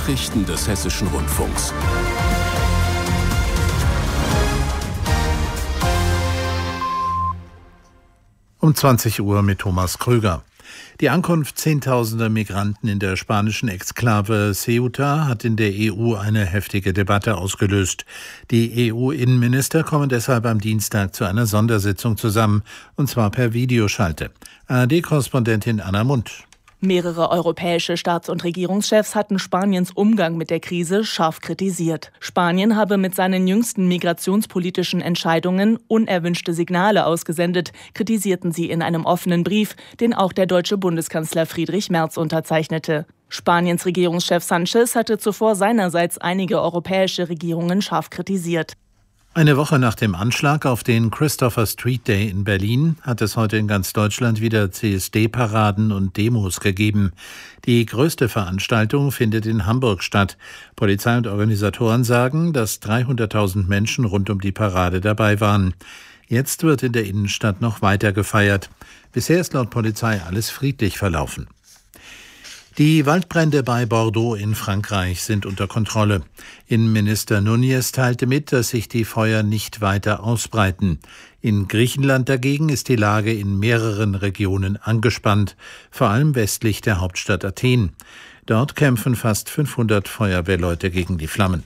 Nachrichten des Hessischen Rundfunks. Um 20 Uhr mit Thomas Krüger. Die Ankunft zehntausender Migranten in der spanischen Exklave Ceuta hat in der EU eine heftige Debatte ausgelöst. Die EU-Innenminister kommen deshalb am Dienstag zu einer Sondersitzung zusammen, und zwar per Videoschalte. ARD-Korrespondentin Anna Mundt. Mehrere europäische Staats- und Regierungschefs hatten Spaniens Umgang mit der Krise scharf kritisiert. Spanien habe mit seinen jüngsten migrationspolitischen Entscheidungen unerwünschte Signale ausgesendet, kritisierten sie in einem offenen Brief, den auch der deutsche Bundeskanzler Friedrich Merz unterzeichnete. Spaniens Regierungschef Sánchez hatte zuvor seinerseits einige europäische Regierungen scharf kritisiert. Eine Woche nach dem Anschlag auf den Christopher Street Day in Berlin hat es heute in ganz Deutschland wieder CSD-Paraden und Demos gegeben. Die größte Veranstaltung findet in Hamburg statt. Polizei und Organisatoren sagen, dass 300.000 Menschen rund um die Parade dabei waren. Jetzt wird in der Innenstadt noch weiter gefeiert. Bisher ist laut Polizei alles friedlich verlaufen. Die Waldbrände bei Bordeaux in Frankreich sind unter Kontrolle. Innenminister Núñez teilte mit, dass sich die Feuer nicht weiter ausbreiten. In Griechenland dagegen ist die Lage in mehreren Regionen angespannt, vor allem westlich der Hauptstadt Athen. Dort kämpfen fast 500 Feuerwehrleute gegen die Flammen.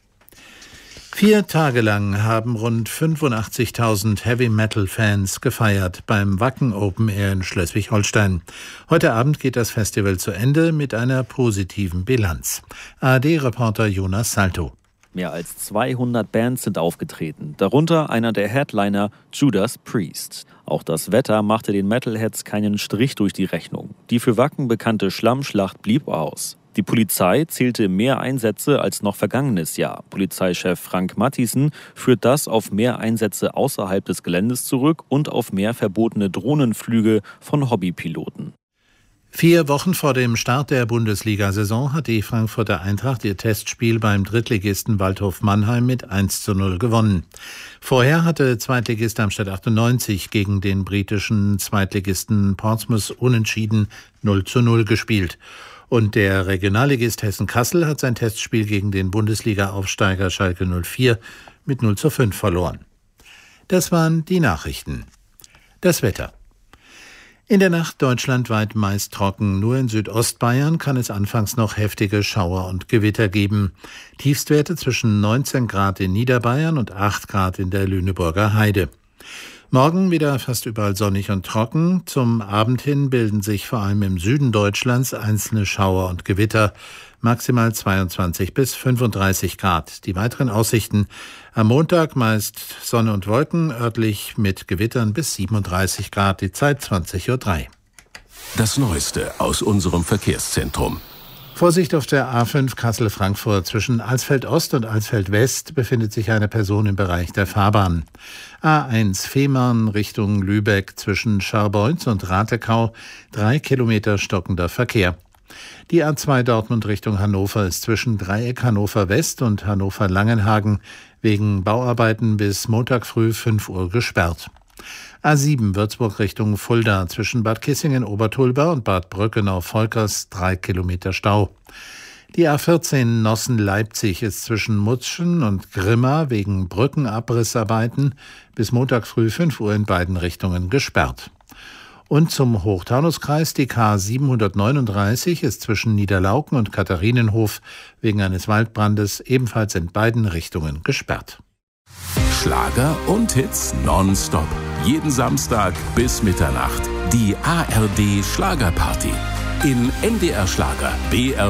4 Tage lang haben rund 85.000 Heavy-Metal-Fans gefeiert beim Wacken Open Air in Schleswig-Holstein. Heute Abend geht das Festival zu Ende mit einer positiven Bilanz. ARD-Reporter Jonas Salto. Mehr als 200 Bands sind aufgetreten, darunter einer der Headliner, Judas Priest. Auch das Wetter machte den Metalheads keinen Strich durch die Rechnung. Die für Wacken bekannte Schlammschlacht blieb aus. Die Polizei zählte mehr Einsätze als noch vergangenes Jahr. Polizeichef Frank Matthiessen führt das auf mehr Einsätze außerhalb des Geländes zurück und auf mehr verbotene Drohnenflüge von Hobbypiloten. 4 Wochen vor dem Start der Bundesliga-Saison hat die Frankfurter Eintracht ihr Testspiel beim Drittligisten Waldhof Mannheim mit 1:0 gewonnen. Vorher hatte Zweitligist Darmstadt 98 gegen den britischen Zweitligisten Portsmouth unentschieden 0:0 gespielt. Und der Regionalligist Hessen-Kassel hat sein Testspiel gegen den Bundesliga-Aufsteiger Schalke 04 mit 0:5 verloren. Das waren die Nachrichten. Das Wetter. In der Nacht deutschlandweit meist trocken. Nur in Südostbayern kann es anfangs noch heftige Schauer und Gewitter geben. Tiefstwerte zwischen 19 Grad in Niederbayern und 8 Grad in der Lüneburger Heide. Morgen wieder fast überall sonnig und trocken. Zum Abend hin bilden sich vor allem im Süden Deutschlands einzelne Schauer und Gewitter. Maximal 22 bis 35 Grad. Die weiteren Aussichten: am Montag meist Sonne und Wolken, örtlich mit Gewittern bis 37 Grad, die Zeit 20:03 Uhr. Das Neueste aus unserem Verkehrszentrum. Vorsicht auf der A5 Kassel-Frankfurt. Zwischen Alsfeld-Ost und Alsfeld-West befindet sich eine Person im Bereich der Fahrbahn. A1 Fehmarn Richtung Lübeck zwischen Scharbeutz und Ratekau 3 Kilometer stockender Verkehr. Die A2 Dortmund Richtung Hannover ist zwischen Dreieck Hannover West und Hannover Langenhagen wegen Bauarbeiten bis Montag früh 5 Uhr gesperrt. A7 Würzburg Richtung Fulda zwischen Bad Kissingen-Obertulba und Bad Brückenau-Volkers 3 Kilometer Stau. Die A14 Nossen-Leipzig ist zwischen Mutschen und Grimma wegen Brückenabrissarbeiten bis Montag früh 5 Uhr in beiden Richtungen gesperrt. Und zum Hochtaunuskreis die K 739 ist zwischen Niederlauken und Katharinenhof wegen eines Waldbrandes ebenfalls in beiden Richtungen gesperrt. Schlager und Hits nonstop. Jeden Samstag bis Mitternacht. Die ARD Schlagerparty. In NDR Schlager, BR